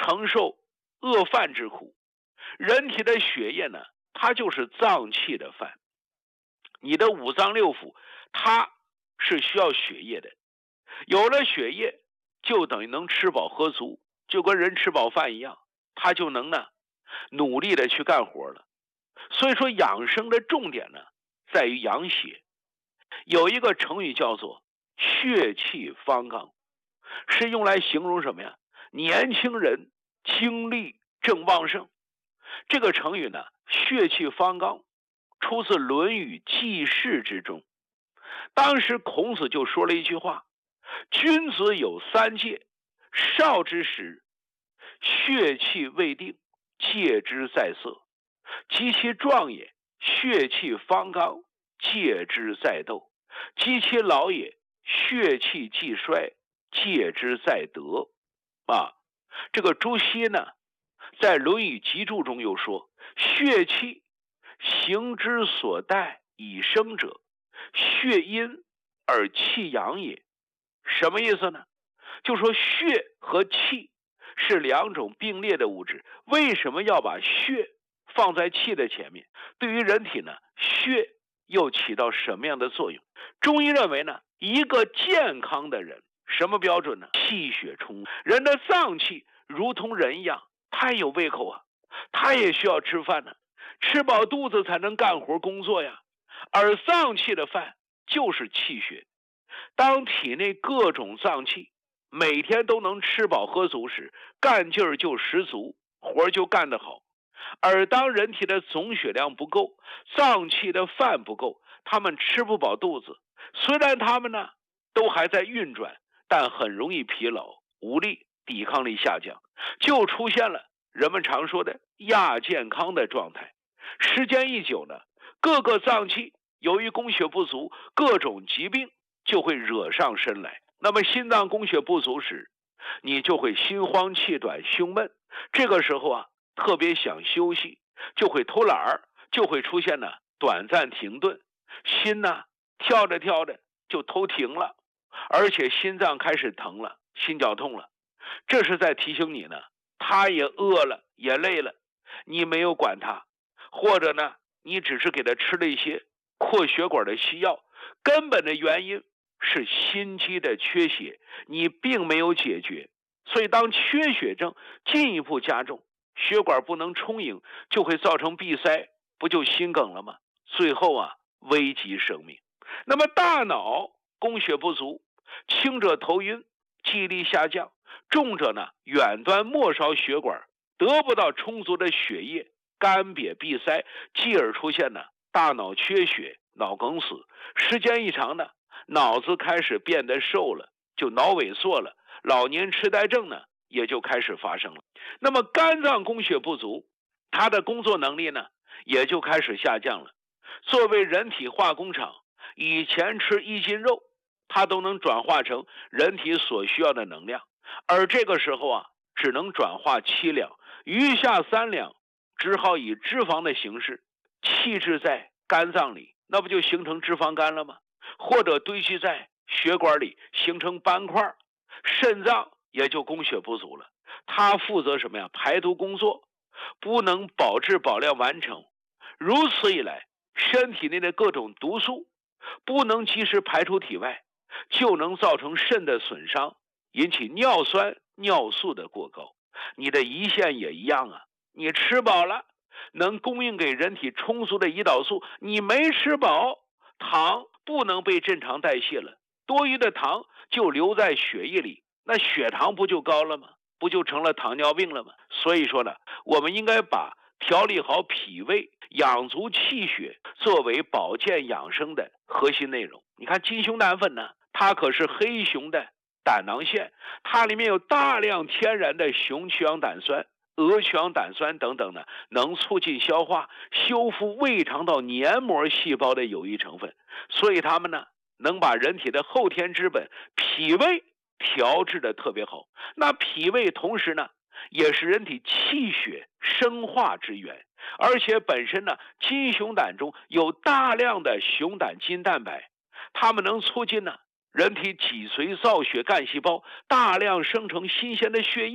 承受饿饭之苦。人体的血液呢，它就是脏器的饭。你的五脏六腑，它是需要血液的，有了血液，就等于能吃饱喝足，就跟人吃饱饭一样，他就能呢努力的去干活了。所以说养生的重点呢，在于养血。有一个成语叫做血气方刚，是用来形容什么呀？年轻人精力正旺盛。这个成语呢，血气方刚，出自《论语记事》之中。当时孔子就说了一句话：君子有三戒，少之时，血气未定，戒之在色；及其壮也，血气方刚，戒之在斗；及其老也，血气既衰，戒之在德。这个朱熹呢，在《论语集注》中又说：血气，形之所待以生者，血阴而气阳也。什么意思呢？就说血和气是两种并列的物质，为什么要把血放在气的前面？对于人体呢，血又起到什么样的作用？中医认为呢，一个健康的人，什么标准呢？气血充足。人的脏器如同人一样，他也有胃口啊，他也需要吃饭呢，吃饱肚子才能干活工作呀。而脏器的饭就是气血。当体内各种脏器每天都能吃饱喝足时，干劲儿就十足，活就干得好。而当人体的总血量不够，脏器的饭不够，他们吃不饱肚子，虽然他们呢都还在运转，但很容易疲劳无力，抵抗力下降，就出现了人们常说的亚健康的状态。时间一久呢，各个脏器由于供血不足，各种疾病就会惹上身来。那么心脏供血不足时，你就会心慌气短胸闷，这个时候啊特别想休息，就会偷懒儿，就会出现呢短暂停顿，心呢跳着跳着就偷停了，而且心脏开始疼了，心绞痛了。这是在提醒你呢，他也饿了也累了，你没有管他，或者呢你只是给他吃了一些扩血管的西药，根本的原因是心肌的缺血，你并没有解决。所以当缺血症进一步加重，血管不能充盈，就会造成闭塞，不就心梗了吗？最后啊危及生命。那么大脑供血不足，轻者头晕，记忆力下降，重者呢远端末梢血管得不到充足的血液，干瘪闭塞，继而出现呢大脑缺血，脑梗死。时间一长呢，脑子开始变得瘦了，就脑萎缩了，老年痴呆症呢也就开始发生了。那么肝脏供血不足，它的工作能力呢也就开始下降了。作为人体化工厂，以前吃1斤肉，它都能转化成人体所需要的能量，而这个时候啊只能转化7两，余下3两只好以脂肪的形式气滞在肝脏里，那不就形成脂肪肝了吗？或者堆积在血管里形成斑块，肾脏也就供血不足了。它负责什么呀？排毒工作，不能保质保量完成。如此一来，身体内的各种毒素不能及时排出体外，就能造成肾的损伤，引起尿酸尿素的过高。你的胰腺也一样啊，你吃饱了，能供应给人体充足的胰岛素，你没吃饱，糖不能被正常代谢了，多余的糖就留在血液里，那血糖不就高了吗？不就成了糖尿病了吗？所以说呢，我们应该把调理好脾胃，养足气血作为保健养生的核心内容。你看金熊胆粉呢，它可是黑熊的胆囊腺，它里面有大量天然的熊曲氧胆酸、鹅曲氧胆酸等等呢，能促进消化、修复胃肠道黏膜细胞的有益成分，所以它们呢能把人体的后天之本脾胃调制的特别好。那脾胃同时呢也是人体气血生化之源，而且本身呢金熊胆中有大量的熊胆筋蛋白，它们能促进呢人体脊髓造血干细胞大量生成新鲜的血液，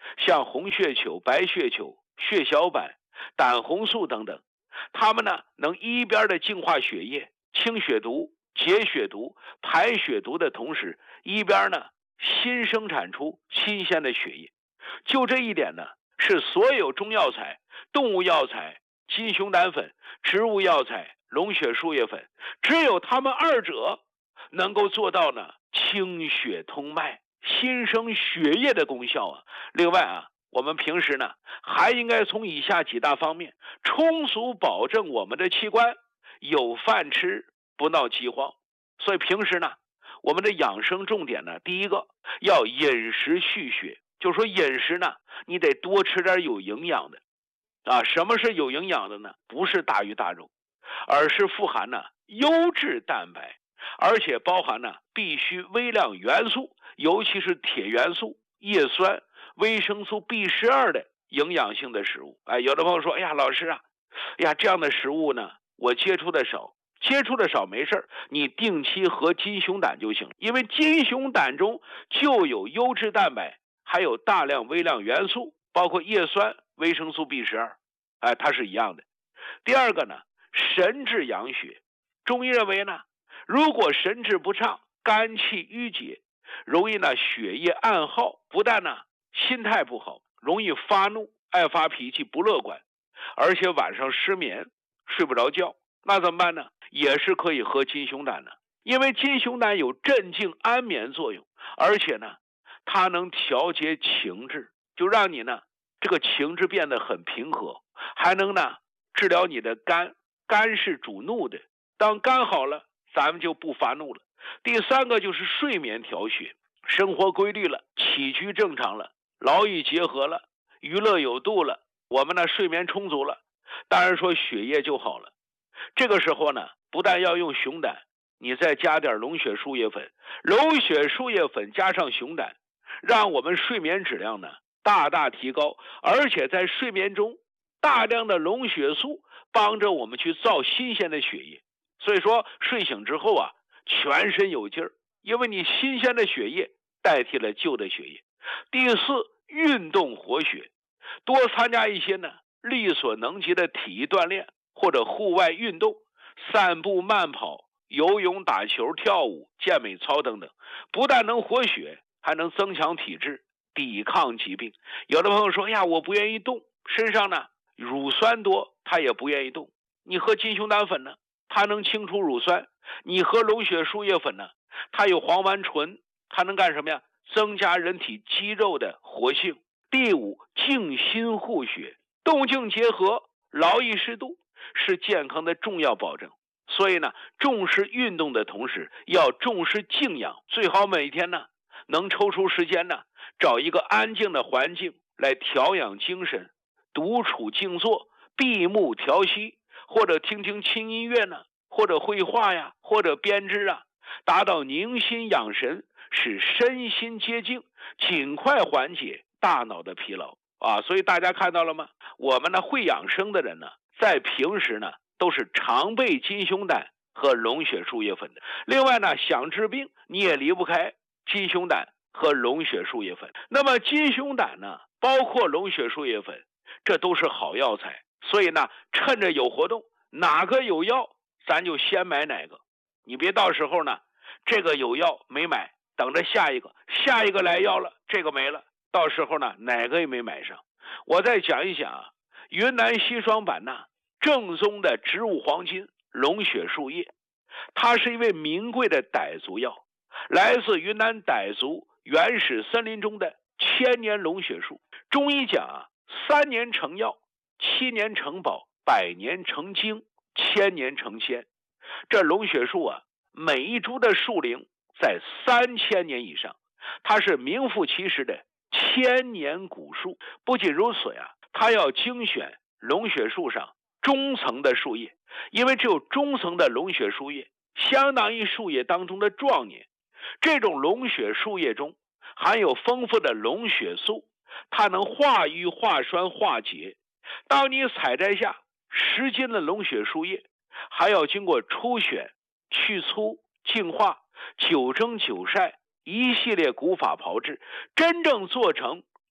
像红血球、白血球、血小板、胆红素等等，它们呢能一边的净化血液、清血毒、解血毒、排血毒的同时，一边呢新生产出新鲜的血液。就这一点呢，是所有中药材、动物药材、金熊胆粉、植物药材、龙血树叶粉，只有它们二者能够做到呢清血通脉、新生血液的功效啊。另外啊，我们平时呢还应该从以下几大方面充足保证我们的器官有饭吃，不闹饥荒。所以平时呢，我们的养生重点呢，第一个要饮食蓄血，就是说饮食呢，你得多吃点有营养的啊。什么是有营养的呢？不是大鱼大肉，而是富含呢优质蛋白，而且包含呢必须微量元素，尤其是铁元素、叶酸、维生素 B12的营养性的食物。哎，有的朋友说，哎呀，老师啊，哎呀，这样的食物呢，我接触的少。接触的少没事，你定期喝金熊胆就行，因为金熊胆中就有优质蛋白，还有大量微量元素，包括叶酸、维生素 B12，哎，它是一样的。第二个呢，神志养血，中医认为呢，如果神志不畅、肝气郁结，容易呢血液暗耗，不但呢心态不好，容易发怒、爱发脾气、不乐观，而且晚上失眠、睡不着觉，那怎么办呢？也是可以喝金熊胆的，因为金熊胆有镇静安眠作用，而且呢，它能调节情志，就让你呢这个情志变得很平和，还能呢治疗你的肝，肝是主怒的，当肝好了，咱们就不发怒了。第三个就是睡眠调血，生活规律了，起居正常了，劳逸结合了，娱乐有度了，我们呢睡眠充足了，当然说血液就好了。这个时候呢，不但要用熊胆，你再加点龙血树叶粉，龙血树叶粉加上熊胆，让我们睡眠质量呢大大提高，而且在睡眠中大量的龙血素帮着我们去造新鲜的血液，所以说睡醒之后啊，全身有劲儿，因为你新鲜的血液代替了旧的血液。第四，运动活血，多参加一些呢力所能及的体育锻炼或者户外运动，散步、慢跑、游泳、打球、跳舞、健美操等等，不但能活血，还能增强体质，抵抗疾病。有的朋友说，哎呀，我不愿意动，身上呢乳酸多，他也不愿意动。你喝金熊胆粉呢，它能清除乳酸；你喝龙血树叶粉呢，它有黄烷醇，它能干什么呀？增加人体肌肉的活性。第五，静心护血，动静结合，劳逸适度，是健康的重要保证。所以呢，重视运动的同时，要重视静养，最好每天呢能抽出时间呢，找一个安静的环境来调养精神，独处静坐，闭目调息，或者听听轻音乐呢，或者绘画呀，或者编织啊，达到宁心养神，使身心接静，尽快缓解大脑的疲劳啊。所以大家看到了吗？我们呢会养生的人呢，在平时呢都是常备金熊胆和龙血树叶粉的。另外呢，想治病你也离不开金熊胆和龙血树叶粉。那么金熊胆呢，包括龙血树叶粉，这都是好药材，所以呢，趁着有活动，哪个有药，咱就先买哪个。你别到时候呢，这个有药没买，等着下一个，下一个来药了，这个没了，到时候呢，哪个也没买上。我再讲一讲啊，云南西双版纳正宗的植物黄金龙血树叶，它是一味名贵的傣族药，来自云南傣族原始森林中的千年龙血树。中医讲啊，3年成药，7年成宝，100年成精，1000年成仙。这龙血树啊，每一株的树龄在3000年以上，它是名副其实的千年古树。不仅如此呀，它要精选龙血树上中层的树叶，因为只有中层的龙血树叶相当于树叶当中的壮年。这种龙血树叶中含有丰富的龙血素，它能化瘀、化栓、化结。当你采摘下10斤的龙血树叶，还要经过初选、去粗、净化、9蒸9晒一系列古法炮制，真正做成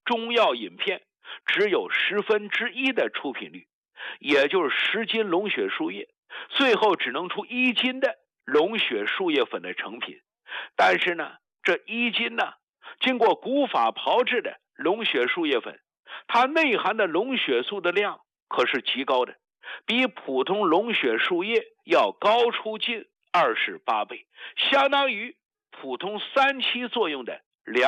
中药饮片只有1/10的出品率，也就是10斤龙血树叶，最后只能出1斤的龙血树叶粉的成品。但是呢，这1斤呢，经过古法炮制的龙血树叶粉，它内含的龙血素的量可是极高的，比普通龙血树叶要高出近28倍，相当于普通3期作用的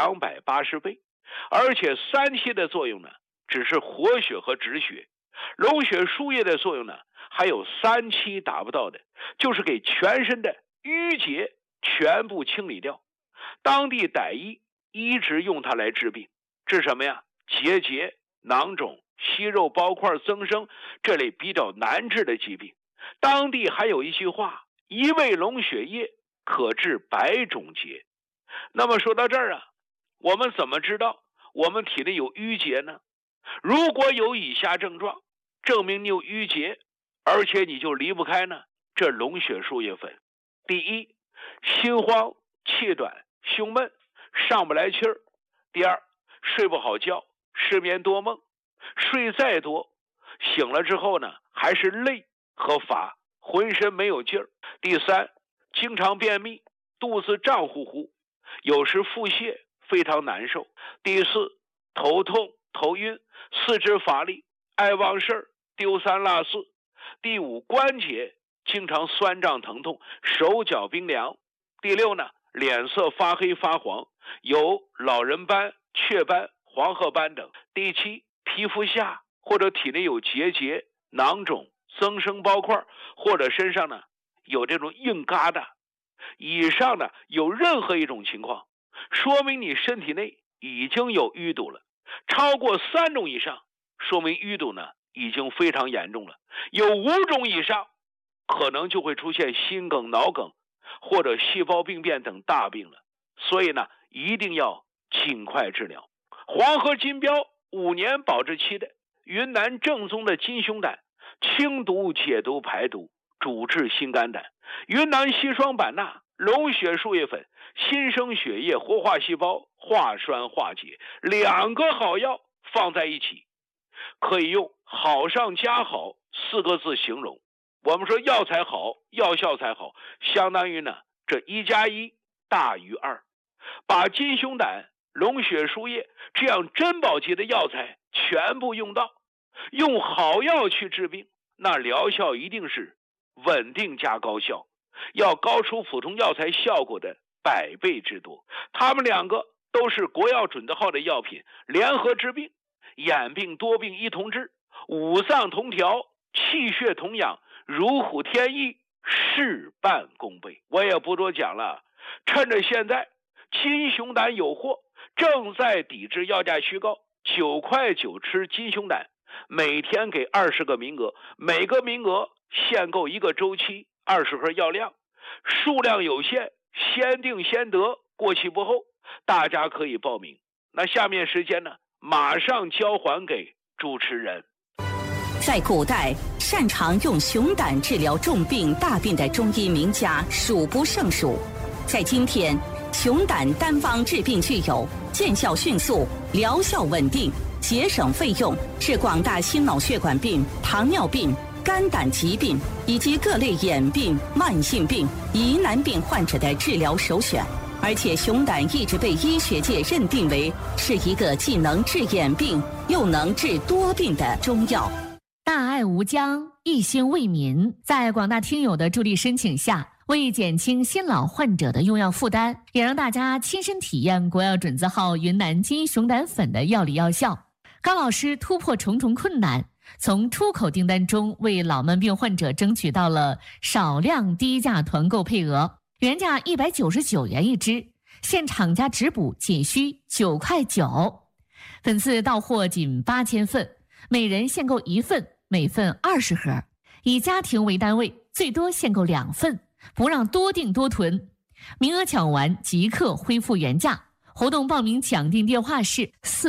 280倍。而且3期的作用呢，只是活血和止血，龙血树叶的作用呢，还有3期达不到的，就是给全身的淤结全部清理掉。当地傣医一直用它来治病，治什么呀？结节、囊肿、息肉包块增生这类比较难治的疾病。当地还有一句话，一味龙血液可治100种结。那么说到这儿啊，我们怎么知道我们体内有淤结呢？如果有以下症状，证明你有淤结，而且你就离不开呢这龙血树叶粉。第一，心慌、气短、胸闷、上不来气儿。第二，睡不好觉，失眠多梦，睡再多，醒了之后呢，还是累和乏，浑身没有劲儿。第三，经常便秘，肚子胀乎乎，有时腹泻，非常难受。第四，头痛、头晕，四肢乏力，爱忘事儿，丢三落四。第五，关节经常酸胀疼痛，手脚冰凉。第六呢，脸色发黑发黄，有老人斑、雀斑、黄褐斑等。第七，皮肤下或者体内有结节、囊肿、增生包块，或者身上呢有这种硬疙瘩。以上呢有任何一种情况，说明你身体内已经有淤堵了。超过3种以上，说明淤堵呢已经非常严重了。有5种以上，可能就会出现心梗、脑梗或者细胞病变等大病了。所以呢，一定要尽快治疗。黄河金标5年保质期的云南正宗的金熊胆，清毒解毒排毒，主治心肝胆。云南硒霜版纳龙血树叶粉，新生血液活化细胞，化栓化解，2个好药放在一起，可以用好上加好4个字形容。我们说药材好，药效才好，相当于呢这1+1大于2。把金熊胆、龙血树叶这样珍宝级的药材全部用到，用好药去治病，那疗效一定是稳定加高效，要高出普通药材效果的100倍之多。他们2个都是国药准字号的药品，联合治病，眼病多病一同治，五脏同调，气血同养，如虎添翼，事半功倍。我也不多讲了，趁着现在金熊胆有货，正在抵制药价虚高，9块9吃金熊胆，每天给20个名额，每个名额限购1个周期，20盒药量，数量有限，先定先得，过期不候，大家可以报名。那下面时间呢，马上交还给主持人。 在古代，擅长用熊胆治疗重病大病的中医名家数不胜数。在今天，熊胆单方治病具有见效迅速、疗效稳定、节省费用，是广大心脑血管病、糖尿病、肝胆疾病以及各类眼病、慢性病、疑难病患者的治疗首选。而且熊胆一直被医学界认定为是一个既能治眼病又能治多病的中药。 大爱无疆，一心为民，在广大听友的助力申请下，为减轻新老患者的用药负担，也让大家亲身体验国药准字号云南金熊胆粉的药理药效。高老师突破重重困难，从出口订单中为老慢病患者争取到了少量低价团购配额，原价199元一支，现厂家直补仅需9块9。本次到货仅8000份，每人限购1份，每份20盒，以家庭为单位，最多限购2份，不让多订多囤。名额抢完即刻恢复原价。活动报名抢订电话是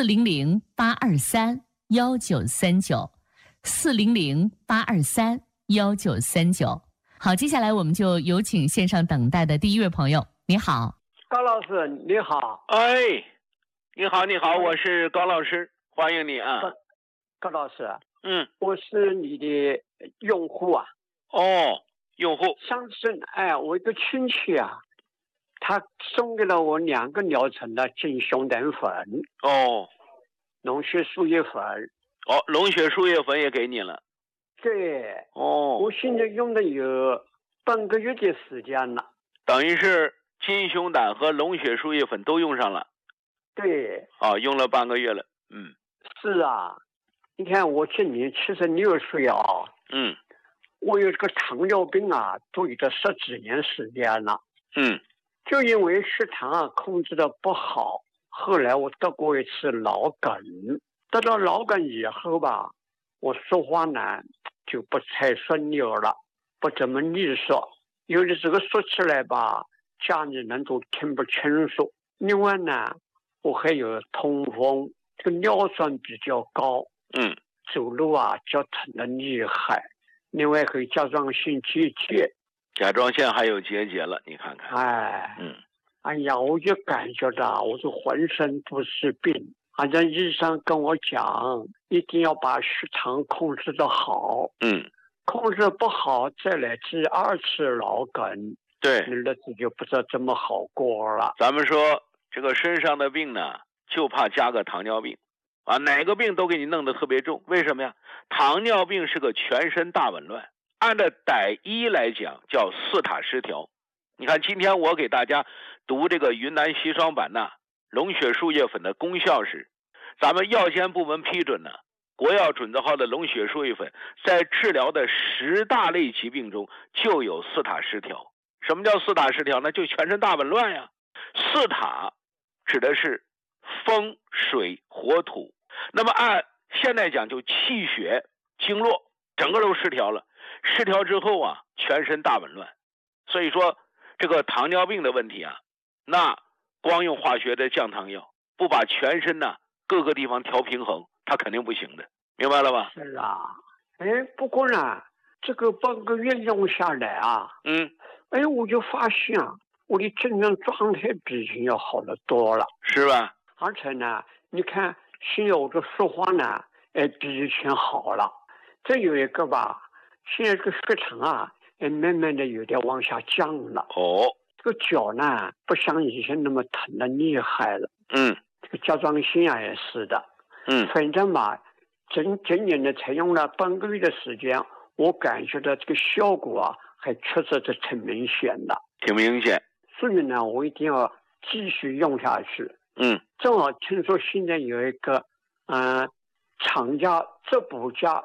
400-823-1939 400-823-1939。好，接下来我们就有请线上等待的第一位朋友。你好， 高老师，你好。 哎， 你好，你好，我是高老师，欢迎你啊。 高老师， 我是你的用户啊。 哦，用户。 上次我一个亲戚啊，他送给了我2个疗程的金熊胆粉。 哦。 龙血树叶粉。 哦，龙血树叶粉也给你了。 对。 哦。 我现在用的有半个月的时间了。 等于是金熊胆和龙血树叶粉都用上了。 对。 用了半个月了。 是啊，你看我今年76岁啊。我有这个糖尿病啊，都有10几年时间了。就因为血糖控制的不好，后来我得过一次脑梗。得到脑梗以后吧，我说话呢就不太顺溜了，不怎么利索，有的时候说起来吧，家里人都听不清楚。另外呢，我还有痛风，这个尿酸比较高。走路啊脚疼的厉害。另外还有甲状腺结节。 甲状腺还有结节了，你看看。 哎呀，我就感觉到我这浑身都是病。好像医生跟我讲，一定要把血糖控制得好。控制不好再来第2次脑梗。 对， 日子就不知道怎么好过了。 咱们说这个身上的病呢，就怕加个糖尿病啊，哪个病都给你弄得特别重。为什么呀？糖尿病是个全身大紊乱，按照傣医来讲叫4塔失调。你看今天我给大家读这个云南硒霜版钠龙血树叶粉的功效是，咱们药监部门批准呢，国药准字号的龙血树叶粉在治疗的10大类疾病中就有4塔失调。什么叫4塔失调呢？就全身大紊乱呀。4塔指的是风水火土，那么按现在讲就气血经络整个都失调了。失调之后啊，全身大紊乱。所以说这个糖尿病的问题啊，那光用化学的降糖药，不把全身呢各个地方调平衡，它肯定不行的，明白了吧？ 是啊。不过呢，这个半个月用下来啊，我就发现啊，我的精神状态比以前要好得多了， 是吧？ 而且呢，你看现在我的说话呢，比以前好了。再有一个吧，现在这个血糖啊，慢慢的有点往下降了。这个脚呢，不像以前那么疼的厉害了。这个甲状腺啊也是的。反正嘛，今年呢才用了半个月的时间，我感觉到这个效果啊，还确实是挺明显的。 挺明显。 所以呢，我一定要继续用下去。正好听说现在有一个厂家质补价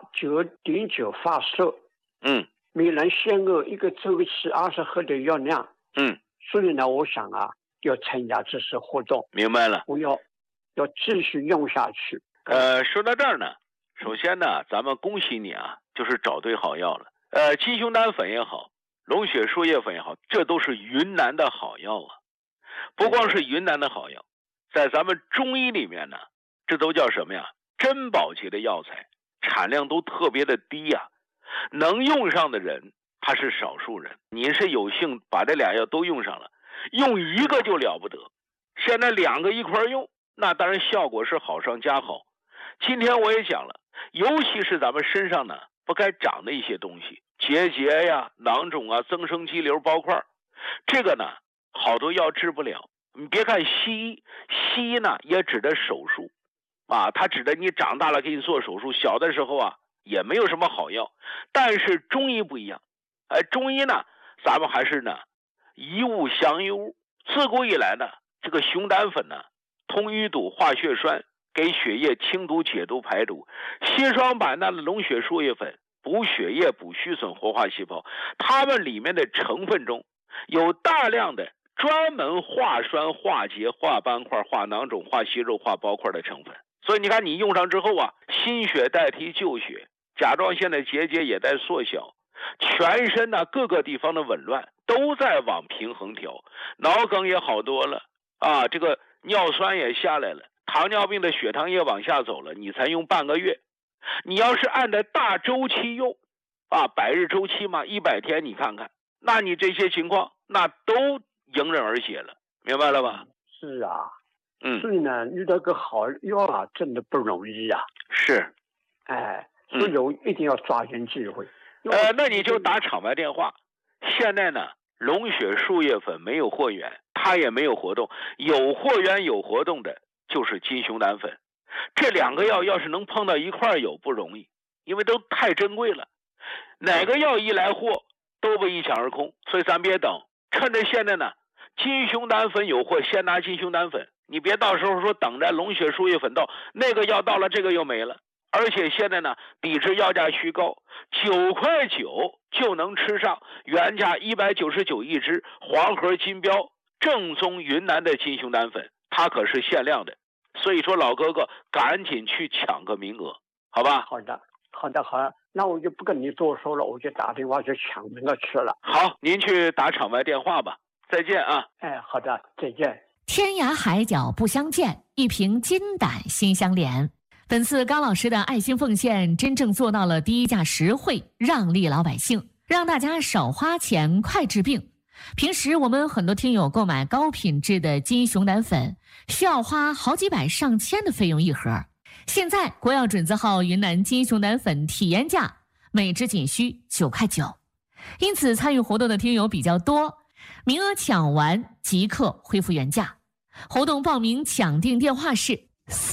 9.9发售。每人限购1个周期20克的药量。所以呢，我想啊，要参加这次活动。 明白了。 我要继续用下去。 说到这儿呢，首先呢，咱们恭喜你啊，就是找对好药了。金熊胆粉也好，龙血树叶粉也好，这都是云南的好药啊。不光是云南的好药，在咱们中医里面呢，这都叫什么呀？珍宝级的药材，产量都特别的低呀。能用上的人还是少数人。你是有幸把这2药都用上了，用1个就了不得。现在2个一块用，那当然效果是好上加好。今天我也讲了，尤其是咱们身上呢不该长的一些东西，结节呀、囊肿啊、增生肌瘤、包块，这个呢好多药治不了。你别看西医呢也指的手术啊，它指的你长大了给你做手术，小的时候啊也没有什么好药。但是中医不一样，中医呢咱们还是呢一物降一物。自古以来呢，这个熊胆粉呢通淤堵化血栓，给血液清毒解毒排毒。硒霜版钠的龙血树叶粉补血液补虚损活化细胞，它们里面的成分中有大量的专门化栓化结化斑块化囊肿化息肉化包块的成分。所以你看你用上之后啊，新血代替旧血，甲状腺的结节也在缩小，全身呢各个地方的紊乱都在往平衡调，脑梗也好多了啊，这个尿酸也下来了，糖尿病的血糖也往下走了。你才用半个月，你要是按照大周期用啊，100日周期嘛，100天，你看看，那你这些情况那都迎刃而解了，明白了吧？ 是啊， 所以呢，遇到个好药啊，真的不容易呀。 是， 所以一定要抓紧机会。 那你就打场外电话。现在呢，龙血树叶粉没有货源，它也没有活动，有货源有活动的就是金熊胆粉。这两个药要是能碰到一块有不容易，因为都太珍贵了，哪个药一来货都被一抢而空。所以咱别等，趁着现在呢，金熊胆粉有货，先拿金熊胆粉，你别到时候说等着龙血树叶粉到，那个药到了，这个又没了。而且现在呢，抵制药价虚高，9.9块就能吃上原价199一支黄河金标正宗云南的金熊胆粉，它可是限量的。所以说老哥哥赶紧去抢个名额，好吧？ 好的，那我就不跟你多说了，我就打电话去抢名额去了。 好，您去打场外电话吧。再见啊！ 好的，再见。 天涯海角不相见，一瓶金胆心相连。本次高老师的爱心奉献真正做到了低价实惠，让利老百姓，让大家少花钱快治病。平时我们很多听友购买高品质的金熊胆粉需要花好几百上千的费用一盒，现在国药准字号云南金熊胆粉体验价每支仅需9.9块，因此参与活动的听友比较多，名额抢完即刻恢复原价。活动报名抢订电话是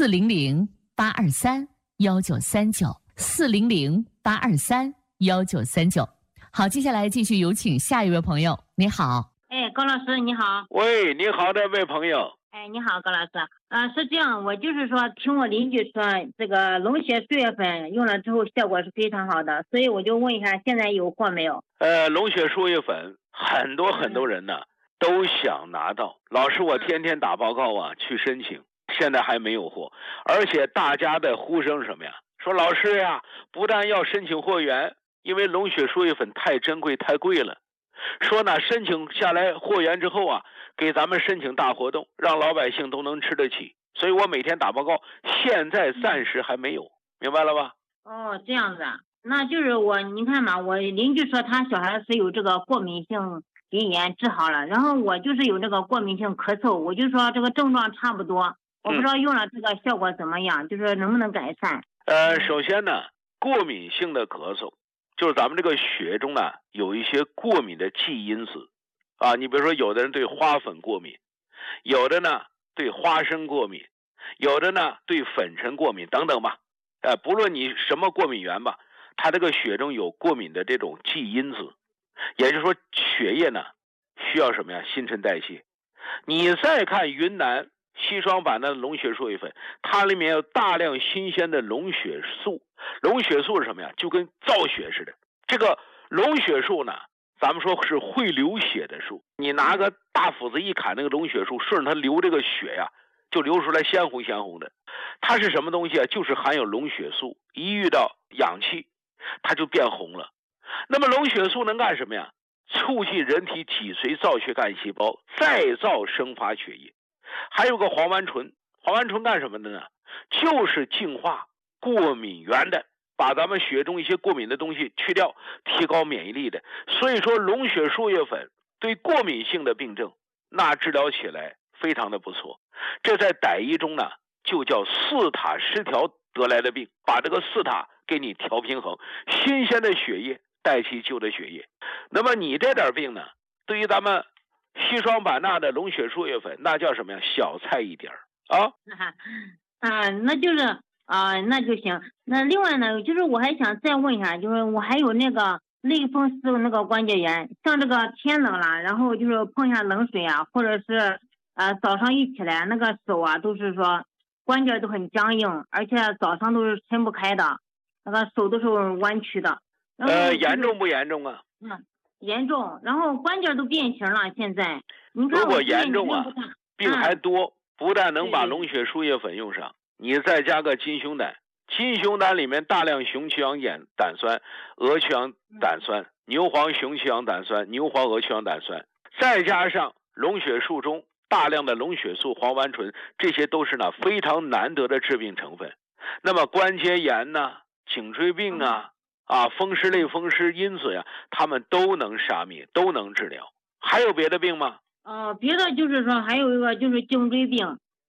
400-823-1939，400-823-1939。好，接下来继续有请下一位朋友。你好。 高老师你好。 喂，你好，这位朋友。 你好，高老师。是这样，我就是说听我邻居说这个龙血树叶粉用了之后效果是非常好的，所以我就问一下现在有货没有？ 龙血树叶粉很多人呢都想拿到，老师我天天打报告啊去申请，现在还没有货。而且大家的呼声是什么呀？说老师呀，不但要申请货源，因为龙血树叶粉太珍贵太贵了，说呢申请下来货源之后啊，给咱们申请大活动，让老百姓都能吃得起。所以我每天打报告，现在暂时还没有，明白了吧？ 这样子啊。那就是你看嘛，我邻居说他小孩是有这个过敏性鼻炎治好了，然后我就是有这个过敏性咳嗽，我就说这个症状差不多，我不知道用了这个效果怎么样，就是能不能改善。 首先呢，过敏性的咳嗽就是咱们这个血中呢有一些过敏的记因子啊，你比如说有的人对花粉过敏，有的呢对花生过敏，有的呢对粉尘过敏等等吧。不论你什么过敏源吧，它这个血中有过敏的这种记因子，也就是说血液呢需要什么呀？新陈代谢。你再看云南硒霜版的龙血树叶粉，它里面有大量新鲜的龙血素。龙血素是什么呀？就跟造血似的。这个龙血素呢，咱们说是会流血的树，你拿个大斧子一砍那个龙血素，顺着它流这个血呀，就流出来鲜红的。它是什么东西啊？就是含有龙血素，一遇到氧气它就变红了。那么龙血素能干什么呀？促进人体脊髓造血干细胞再造生发血液。还有个黄烷醇，黄烷醇干什么的呢？就是净化过敏源的，把咱们血中一些过敏的东西去掉，提高免疫力的。所以说龙血树叶粉对过敏性的病症那治疗起来非常的不错。这在傣医中呢就叫四塔失调得来的病，把这个四塔给你调平衡，新鲜的血液代替旧的血液。那么你这点病呢，对于咱们硒霜版钠的龙血树叶粉那叫什么呀？小菜一碟啊。 那就是那就行。那另外呢，就是我还想再问一下，就是我还有那个类风湿那个关节炎，像这个天冷了，然后就是碰一下冷水啊，或者是早上一起来那个手啊都是说关节都很僵硬，而且早上都是伸不开的，那个手都是弯曲的。 严重不严重啊？ 严重，然后关节都变形了。现在你看， 如果严重啊，病还多，不但能把龙血树叶粉用上，你再加个金熊胆，金熊胆里面大量雄曲氧胆酸、鹅曲氧胆酸、牛黄雄曲氧胆酸、牛黄鹅曲氧胆酸，再加上龙血树中大量的龙血素、黄烷醇，这些都是呢非常难得的致病成分。那么关节炎呢、颈椎病风湿类风湿因子呀，他们都能杀灭，都能治疗。还有别的病吗？ 别的就是说还有一个就是颈椎病，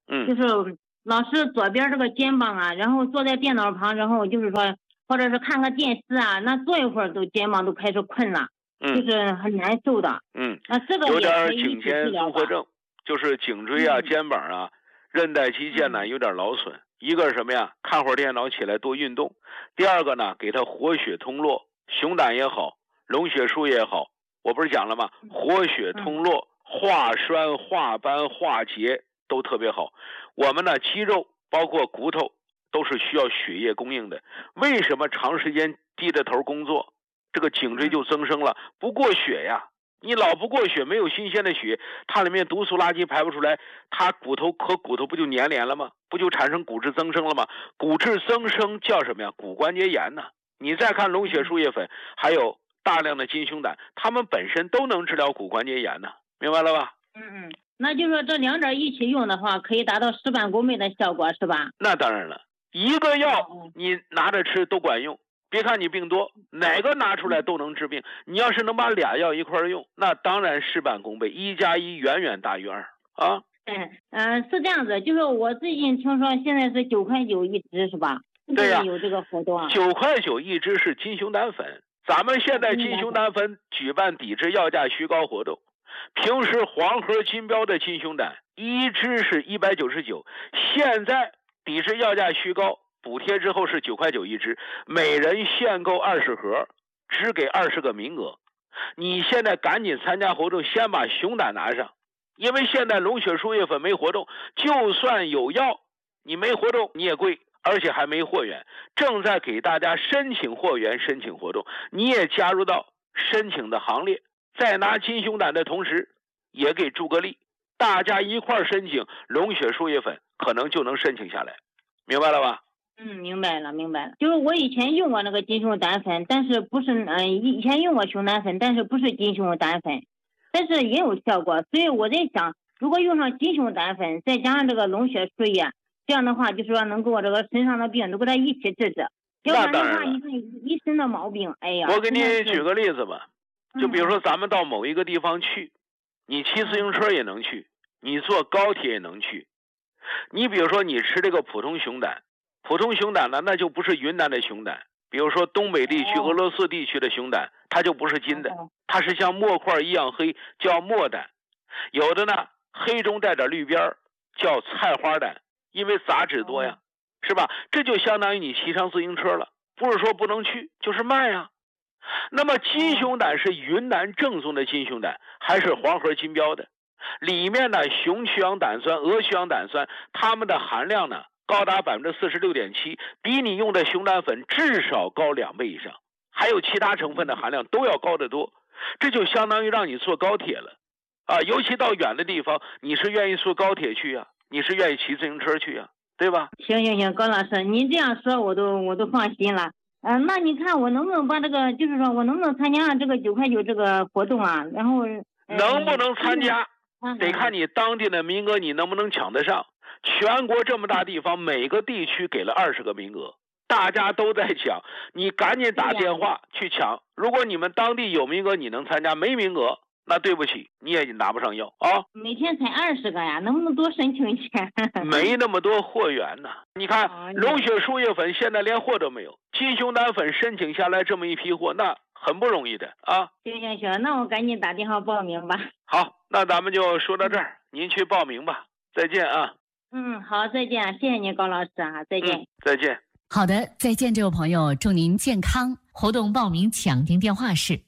就是老是左边这个肩膀啊，然后坐在电脑旁，然后就是说，或者是看个电视啊，那坐一会儿都肩膀都开始困了，就是很难受的。那这个有点颈肩综合症，就是颈椎啊、肩膀啊、韧带肌腱呢有点劳损。一个是什么呀？看会儿电脑起来多运动。第二个呢，给他活血通络，熊胆也好，龙血树也好，我不是讲了吗？活血通络、化栓、化斑、化结都特别好。我们呢，肌肉包括骨头都是需要血液供应的。为什么长时间低着头工作，这个颈椎就增生了？不过血呀。你老不过血，没有新鲜的血，它里面毒素垃圾排不出来，它骨头和骨头不就粘连了吗？不就产生骨质增生了吗？骨质增生叫什么呀？骨关节炎呢。你再看龙血树叶粉，还有大量的金熊胆，它们本身都能治疗骨关节炎呢，明白了吧？ 那就是说这两者一起用的话，可以达到事半功倍的效果，是吧？ 那当然了，一个药你拿着吃都管用。别看你病多，哪个拿出来都能治病。你要是能把俩药一块用，那当然事半功倍，1+1远远大于2啊。 是这样子，就是我最近听说现在是9块9一支，是吧？ 对呀， 有这个活动啊。 9块9一支是金熊胆粉，咱们现在金熊胆粉举办抵制药价虚高活动。平时黄盒金标的金熊胆一支是199，现在抵制药价虚高。补贴之后是9块9一支，每人限购20盒，只给20个名额。你现在赶紧参加活动，先把熊胆拿上，因为现在龙血树叶粉没活动，就算有药，你没活动你也贵，而且还没货源。正在给大家申请货源、申请活动，你也加入到申请的行列。在拿金熊胆的同时，也给助个力，大家一块申请龙血树叶粉，可能就能申请下来，明白了吧？ 明白了。就是我以前用过那个金熊胆粉，但是不是以前用过熊胆粉，但是不是金熊胆粉，但是也有效果。所以我在想，如果用上金熊胆粉，再加上这个龙血树叶，这样的话就是说能给我这个身上的病都给它一起治治。要不然的话，你看一身的毛病，哎呀。 我给你举个例子吧，就比如说咱们到某一个地方去，你骑自行车也能去，你坐高铁也能去。你比如说你吃这个普通熊胆。普通熊胆呢，那就不是云南的熊胆，比如说东北地区、俄罗斯地区的熊胆，它就不是金的，它是像墨块一样黑，叫墨胆。有的呢，黑中带点绿边，叫菜花胆，因为杂质多呀，是吧？这就相当于你骑上自行车了，不是说不能去，就是慢呀。那么金熊胆是云南正宗的金熊胆，还是黄盒金标的？里面呢，雄曲氧胆酸、鹅曲氧胆酸，它们的含量呢？高达46.7%，比你用的熊胆粉至少高2倍以上，还有其他成分的含量都要高得多，这就相当于让你坐高铁了啊！尤其到远的地方，你是愿意坐高铁去呀，你是愿意骑自行车去呀，对吧？ 行，高老师，您这样说我都放心了。那你看我能不能把这个，就是说我能不能参加这个9块9这个活动啊？然后能不能参加，得看你当地的名额，你能不能抢得上。全国这么大地方，每个地区给了20个名额，大家都在抢，你赶紧打电话去抢。如果你们当地有名额，你能参加；没名额，那对不起，你也拿不上药啊。 每天才20个呀，能不能多申请一些？ 没那么多货源呢。你看，龙血树叶粉现在连货都没有，金熊胆粉申请下来这么一批货，那很不容易的啊。 行，那我赶紧打电话报名吧。 好，那咱们就说到这儿，您去报名吧。再见啊。 好，再见，谢谢您高老师啊，再见。 再见。 好的，再见，这位朋友，祝您健康。活动报名抢订电话是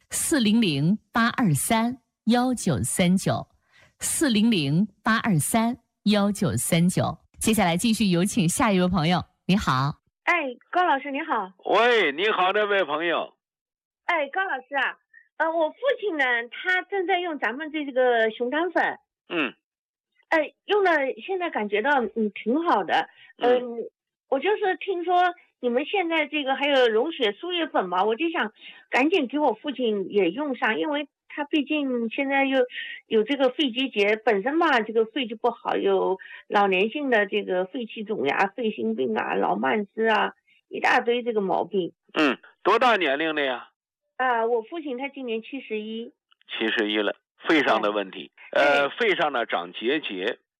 400-823-1939，400-823-1939。接下来继续有请下一位朋友，你好。 高老师你好。 喂，你好，这位朋友。 高老师啊，我父亲呢，他正在用咱们这个熊胆粉。用了，现在感觉到挺好的。我就是听说你们现在这个还有龙血树叶粉嘛，我就想赶紧给我父亲也用上，因为他毕竟现在又有这个肺结节，本身嘛这个肺就不好，有老年性的这个肺气肿呀、肺心病啊、老慢支啊，一大堆这个毛病。 多大年龄了呀？ 我父亲他今年71。 71了。肺上的问题，肺上呢长结节，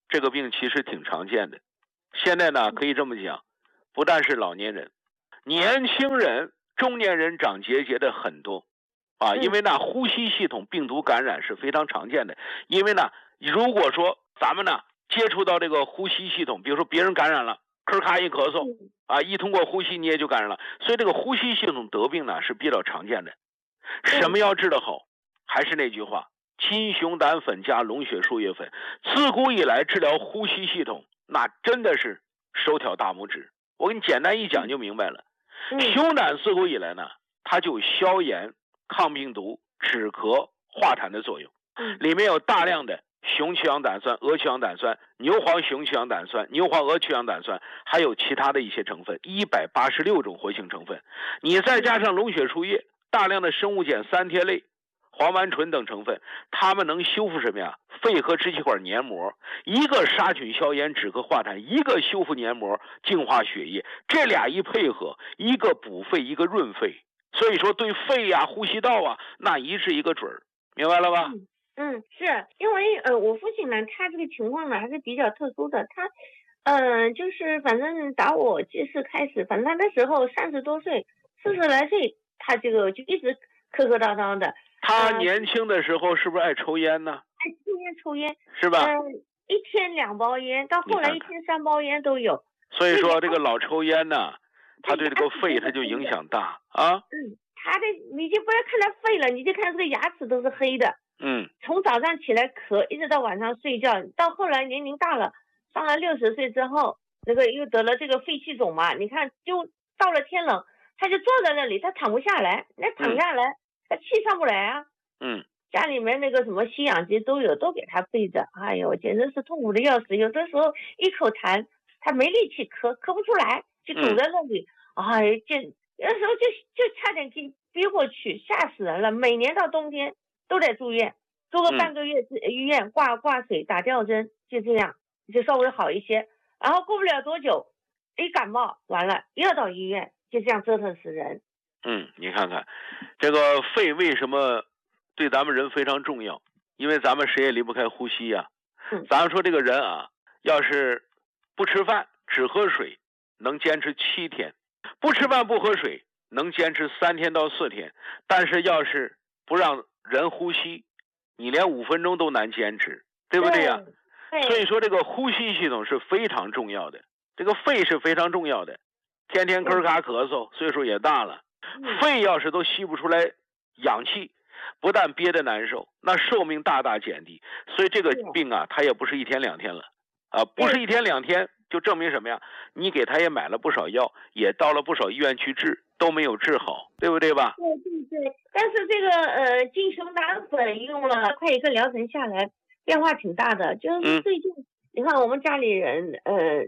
这个病其实挺常见的。现在呢，可以这么讲，不但是老年人，年轻人、中年人长结节的很多啊，因为呢，呼吸系统病毒感染是非常常见的。因为呢，如果说咱们呢接触到这个呼吸系统，比如说别人感染了，咳咔一咳嗽啊，一通过呼吸你也就感染了，所以这个呼吸系统得病呢是比较常见的。什么要治得好？还是那句话，金熊胆粉加龙血树叶粉，自古以来治疗呼吸系统，那真的是手挑大拇指。我给你简单一讲就明白了。熊胆自古以来呢，它就有消炎、抗病毒、止咳、化痰的作用。里面有大量的雄曲氧胆酸、鹅曲氧胆酸、牛黄雄曲氧胆酸、牛黄鹅曲氧胆酸，还有其他的一些成分，186种活性成分。你再加上龙血树叶，大量的生物碱、三萜类、黄烷醇等成分，它们能修复什么呀？肺和支气管黏膜，一个杀菌消炎止咳化痰，一个修复黏膜净化血液，这俩一配合，一个补肺，一个润肺，所以说对肺呀、呼吸道啊，那一治一个准儿，明白了吧？ 是因为我父亲呢，他这个情况呢还是比较特殊的，他就是反正打我记事开始，反正他那时候30多岁，40来岁，他这个就一直磕磕叨叨的。 他年轻的时候是不是爱抽烟呢？ 爱抽烟是吧？ 一天2包烟，到后来一天3包烟都有。 所以说这个老抽烟呢，他对这个肺他就影响大啊。 他的你就不要看他肺了，你就看这个牙齿都是黑的。从早上起来咳，一直到晚上睡觉，到后来年龄大了，上了60岁之后，这个又得了这个肺气肿嘛。你看，就到了天冷，他就坐在那里，他躺不下来，那躺下来，他气上不来啊。家里面那个什么吸氧机都有，都给他备着。哎呦，简直是痛苦的要死。有的时候一口痰，他没力气咳不出来，就堵在那里。哎，有的时候就差点给憋过去，吓死人了。每年到冬天都得住院，住个半个月，医院挂水打吊针，就这样就稍微好一些。然后过不了多久，一感冒完了又要到医院，就这样折腾死人。 你看看这个肺为什么对咱们人非常重要？因为咱们谁也离不开呼吸呀。咱们说这个人啊，要是不吃饭只喝水，能坚持7天；不吃饭不喝水，能坚持3天到4天。但是要是不让人呼吸，你连5分钟都难坚持，对不对呀？所以说这个呼吸系统是非常重要的，这个肺是非常重要的。天天咳咔咳嗽，岁数也大了，肺要是都吸不出来氧气，不但憋得难受，那寿命大大减低。所以这个病啊，它也不是1天2天了啊，不是1天2天就证明什么呀？你给他也买了不少药，也到了不少医院去治，都没有治好，对不对吧？ 对。但是这个金熊胆粉用了快1个疗程下来，变化挺大的。就是最近你看我们家里人